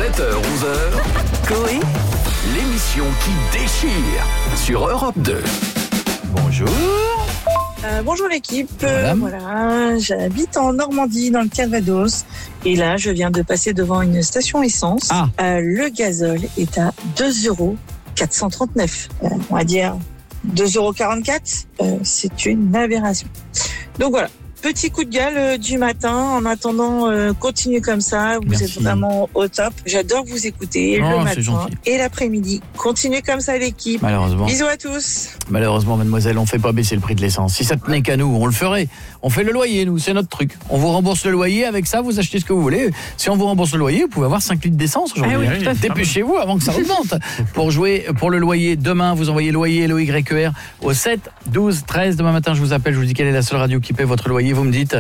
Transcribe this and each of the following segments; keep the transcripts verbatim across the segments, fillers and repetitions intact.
sept heures onze heures, Coé, l'émission qui déchire sur Europe deux. Bonjour. Euh, bonjour l'équipe, Voilà. euh, voilà, j'habite en Normandie dans le Calvados et là je viens de passer devant une station essence. Ah. Euh, le gazole est à deux euros quatre cent trente-neuf, euh, on va dire deux euros quarante-quatre, euh, c'est une aberration. Donc voilà, petit coup de gueule euh, du matin, en attendant euh, continuez comme ça, vous Merci. êtes vraiment au top, j'adore vous écouter Oh, le c'est matin gentil. et l'après-midi, continuez comme ça l'équipe, Malheureusement, bisous à tous. malheureusement, mademoiselle, on fait pas baisser le prix de l'essence. Si ça tenait qu'à nous, on le ferait. On fait le loyer, nous, c'est notre truc. On vous rembourse le loyer, avec ça, vous achetez ce que vous voulez. Si on vous rembourse le loyer, vous pouvez avoir cinq litres d'essence aujourd'hui. Ah oui, tout à fait. Dépêchez-vous avant que ça augmente. Pour jouer pour le loyer, demain, vous envoyez loyer, L O Y E R, au sept douze treize. Demain matin, je vous appelle, je vous dis quelle est la seule radio qui paie votre loyer, vous me dites.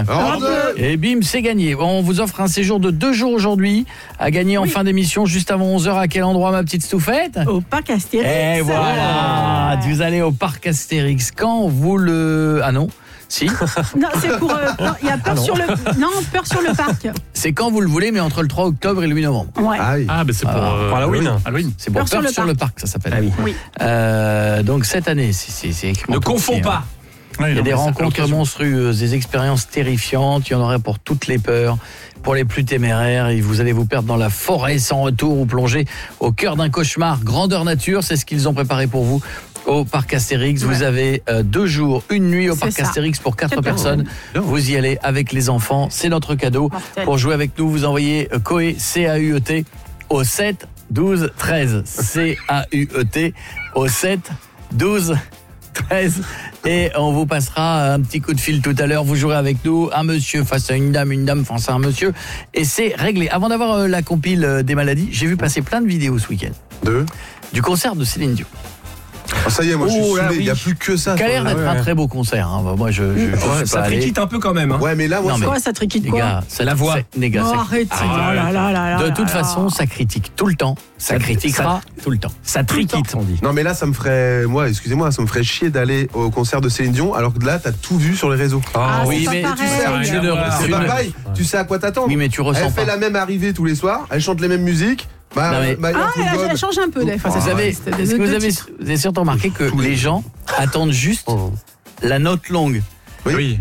Et bim, c'est gagné. On vous offre un séjour de deux jours aujourd'hui, à gagner en Oui. fin d'émission, juste avant onze heures. À quel endroit, ma petite Stouffette? Au parc Astérix. Et voilà, vous allez au parc Astérix quand vous le... Ah non, si, Non, c'est pour. euh, peur- Il y a peur sur le. Non, peur sur le parc. c'est quand vous le voulez, mais entre le trois octobre et le huit novembre. Ouais. Ah oui. Ah, ben c'est pour, Ah, euh, pour Halloween. Halloween. C'est pour Peur sur Peur le sur le parc, ça s'appelle. Ah oui. Oui. Euh, donc cette année, c'est c'est- c'est écrit Ne en tout confonds petit, hein. pas. Il y a des rencontres monstrueuses, des expériences terrifiantes, il y en aurait pour toutes les peurs, pour les plus téméraires, et vous allez vous perdre dans la forêt sans retour ou plonger au cœur d'un cauchemar grandeur nature, c'est ce qu'ils ont préparé pour vous au parc Astérix. Vous Ouais. avez euh, deux jours, une nuit au C'est parc ça. Astérix pour quatre Quatre personnes. Vous y allez avec les enfants, c'est notre cadeau. Mortel. Pour jouer avec nous, vous envoyez euh, Coé, C A U E T, au sept douze treize. C A U E T au sept douze treize. Et on vous passera un petit coup de fil tout à l'heure. Vous jouerez avec nous, un monsieur face à une dame, une dame face à un monsieur. Et c'est réglé. Avant d'avoir euh, la compile euh, des maladies, j'ai vu passer plein de vidéos ce week-end. Deux. Du concert de Céline Dion. Ah, ça y est, moi je suis Oh là, saoulé, il oui. n'y a plus que ça. Qui a l'air sur- d'être ouais, un ouais. très beau concert. Hein. Moi, je, je, je Ouais, suis ça pas allé. friquite un peu quand même. Hein. Ouais, mais là, moi, Non, mais- Quoi, ça triquite Les quoi gars, ça- La voix. c'est- les gars, Oh, ça- arrête. Ah, Oh là là là là de là toute là. façon, ça critique tout le temps. Ça, Ça- critiquera tout le temps. ça triquite, on dit. Non, mais là, ça me ferait, moi, excusez-moi, ça me ferait chier d'aller au concert de Céline Dion, alors que là, t'as tout vu sur les réseaux. Ah, oui, c'est pas mais tu pareil. sais, C'est je ne- c'est je pas ne- pareil. Tu sais à quoi t'attendre. Oui, mais tu ressens Elle pas. fait la même arrivée tous les soirs, elle chante les mêmes musiques. Bah, Non, mais- bah, il y a un Ah, truc elle, a- God. elle change un peu des fois. Vous Ah, savez, C'était des est-ce que deux vous avez, titres. vous avez surtout remarqué que Tous les- les gens attendent juste Oh. la note longue. Oui. Oui.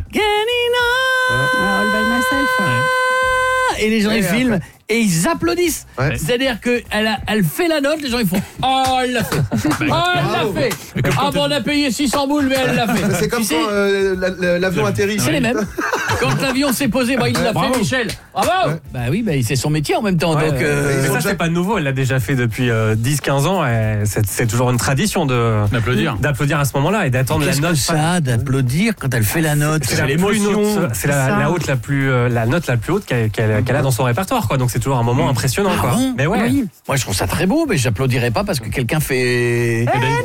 Ah, All by myself. Et les gens Ouais, ils après. filment et ils applaudissent. Ouais. C'est-à-dire que elle, a- elle fait la note, les gens ils font oh elle l'a fait, oh elle Bravo. l'a fait. Ah bon on a payé six cents boules mais elle l'a fait. Mais c'est comme Tu sais, quand euh, la- la- l'avion atterrit. c'est les mêmes. Quand l'avion s'est posé, bah, il l'a fait Bravo. Michel. Bravo. Ouais. Bah oui, bah, c'est son métier en même temps. Ouais, donc euh, ils mais ont ça, déjà- c'est pas nouveau. Elle l'a déjà fait depuis euh, dix quinze ans. Et c'est, c'est toujours une tradition de, D'applaudir. d'applaudir à ce moment-là et d'attendre la qu'est-ce note. que ça a d'applaudir quand elle fait la note? C'est la plus l'émotion. haute- c'est la, C'est ça. la haute la plus euh, la note la plus haute qu'elle, qu'elle- qu'elle a dans son répertoire quoi. Donc c'est toujours un moment impressionnant Ah quoi. bon Mais ouais. Oui. Moi je trouve ça très beau, mais j'applaudirais pas parce que quelqu'un fait.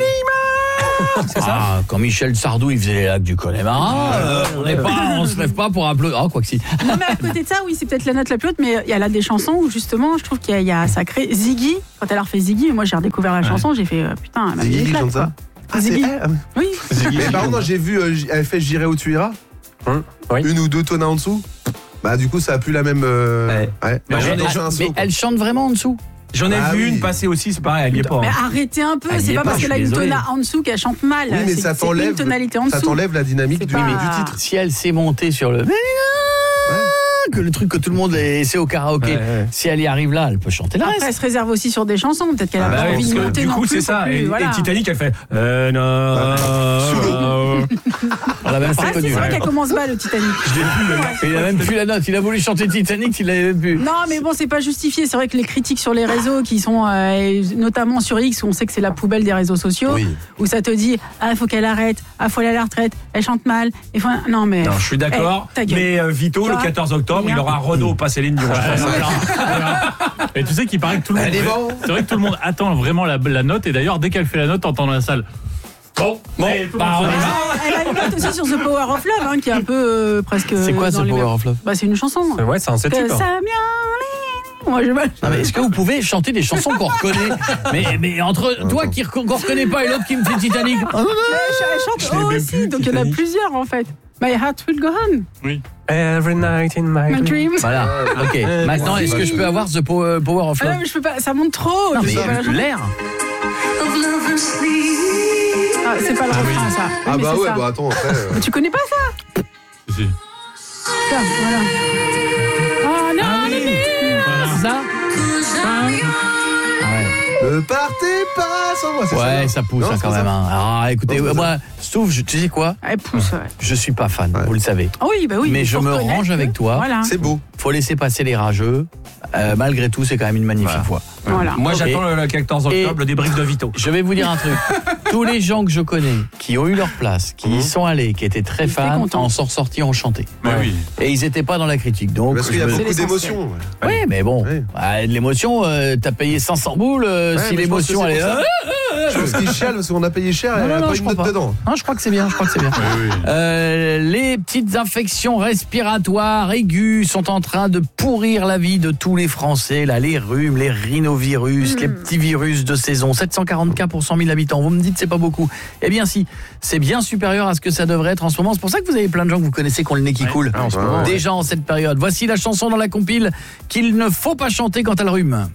C'est ça. Ah, quand Michel Sardou il faisait les lacs du Connemara, euh, on n'est pas, on se lève pas pour applaudir. Ah quoi que si. Non, mais à côté de ça, oui, c'est peut-être la note la plus haute, mais il y a là des chansons où justement, je trouve qu'il y a, il y a sacré Ziggy. Quand elle a refait Ziggy, moi j'ai redécouvert la chanson, j'ai fait euh, putain, elle m'a mis Ziggy des claques, chante ça. quoi. Ah, c'est Ziggy. elle. Oui. Mais par contre, j'ai vu, euh, j- elle fait J'irai où tu iras. Hum, oui. Une ou deux tonnes en dessous. Bah, du coup, ça a plus la même. euh, Ouais. ouais. Mais, Bah, elle, j'ai un mais saut, quoi. elle chante vraiment en dessous. J'en ai Ah vu oui. une passer aussi, c'est pareil, elle y est pas. Mais hein. arrêtez un peu, Elle y c'est est pas pas, parce je qu'elle a suis une désolé. tona en dessous qu'elle chante mal. Oui, mais c'est, ça c'est t'enlève. une tonalité en dessous. Ça t'enlève la dynamique C'est du, pas- du titre. Si elle s'est montée sur le que le truc que tout le monde essaie au karaoké, Ouais, ouais. si elle y arrive là, elle peut chanter le Après, elle reste. se réserve aussi sur des chansons. Peut-être qu'elle a Ah pas bah oui, envie Parce de que monter du non coup, plus. c'est ça. pour plus, Et, voilà. et Titanic, elle fait. Euh, non. On l'a même pas Ah, c'est reconnu. vrai ouais. qu'elle commence mal, le Titanic. Il a même plus la note. Il a voulu chanter Titanic, il l'avait même plus. Non, mais bon, c'est pas justifié. C'est vrai que les critiques sur les réseaux, qui sont euh, notamment sur X, où on sait que c'est la poubelle des réseaux sociaux, Oui. où ça te dit ah, il faut qu'elle arrête, ah, faut aller à la retraite, elle chante mal. Il faut... Non, mais. Non, je suis d'accord. Eh, ta gueule. Mais euh, Vito, le Toi, quatorze octobre, il rien. aura Renault, pas Céline Dion. Et tu sais qu'il paraît que tout le monde. Elle est bon. C'est vrai que tout le monde attend vraiment la, la note. Et d'ailleurs, dès qu'elle fait la note, t'entends dans la salle. Bon, bon, bah, on y va. Elle a une note aussi sur The Power of Love, hein, qui est un peu euh, presque. C'est quoi dans ce les Power mêmes- of Love? Bah, c'est une chanson. Ouais, c'est un set Que tube. ça vient. Moi, je Non, mais est-ce que vous pouvez chanter des chansons qu'on reconnaît? mais, mais entre toi qui ne reconnaît pas et l'autre qui me fait Titanic. Elle chante l'ai oh même aussi, plus, donc il y en a Titanic. plusieurs en fait. My heart will go on. Oui. Every night in my, My dream. Voilà. Ok. Maintenant, est-ce que je peux avoir The Power Power of Ah Love? non, mais je peux pas, ça monte trop. Non, je mais sais pas la chanson. l'air. Ah, c'est pas le Ah refrain, oui. ça. Ah Mais bah c'est ouais, ça. bah attends, après. euh, Mais tu connais pas ça? Si. Ça, voilà. Ah non, Ah oui. Voilà. Ça. Ah ouais. Ne partez pas sans moi, c'est Ouais, ça. ça pousse Non, hein, c'est quand pas même. ça. hein. Ah, écoutez, Non, c'est pas moi, Stouff, je- tu sais quoi? elle pousse, ouais. Je suis pas fan, Ouais. vous le savez. Ah oui, bah oui. Mais il je faut me reconnaître range que- avec toi. Voilà. C'est beau. Faut laisser passer les rageux. Euh, malgré tout, c'est quand même une magnifique Voilà. voix. Voilà. Moi, Et- j'attends le, le quatorze octobre, le débrief de Vito. Je vais vous dire un truc. Tous les gens que je connais, qui ont eu leur place, qui y sont allés, qui étaient très Ils étaient fans, contents. en sont sortis enchantés. Mais oui. Et ils n'étaient pas dans la critique. Donc, Parce qu'il y a je me- beaucoup C'est d'émotions. ouais. Oui, mais bon, Ouais. bah, de l'émotion, euh, t'as payé cinq cents boules, euh, Ouais, si mais je pense que l'émotion c'est elle est... pour ça. Ah, Je pense qu'ils chialent parce qu'on a payé cher et Non, il n'y non, a non, pas je une crois note pas. dedans. Non, je crois que c'est bien, je crois que c'est bien. Oui, oui. Euh, les petites infections respiratoires aiguës sont en train de pourrir la vie de tous les Français. Là, les rhumes, les rhinovirus, les petits virus de saison. sept cent quarante cas pour cent mille habitants. Vous me dites c'est pas beaucoup. Eh bien si, c'est bien supérieur à ce que ça devrait être en ce moment. C'est pour ça que vous avez plein de gens que vous connaissez qui ont le nez qui Ouais. coule. Ah, en ce moment, Déjà en cette période. Voici la chanson dans la compile qu'il ne faut pas chanter quand elle rhume.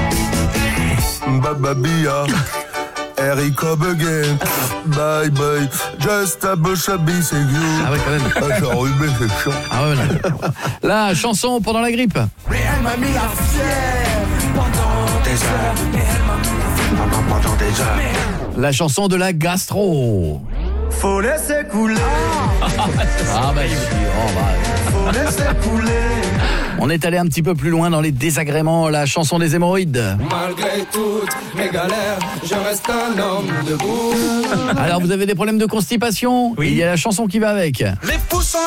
Bababia, Eric again. Bye bye, just a bush of bees and you. Ah ouais quand même. Ah, j'ai enrhumé, c'est chiant. Ah ouais, non. La chanson pendant la grippe. Elle m'a mis la fièvre pendant des heures. Elle m'a mis la fièvre pendant, pendant des heures. La chanson de la gastro. Faut laisser couler, Ah bah, oh, bah. faut laisser couler. On est allé un petit peu plus loin dans les désagréments, la chanson des hémorroïdes. Malgré toutes mes galères, je reste un homme debout. Alors vous avez des problèmes de constipation? Oui. Il y a la chanson qui va avec. Les poussins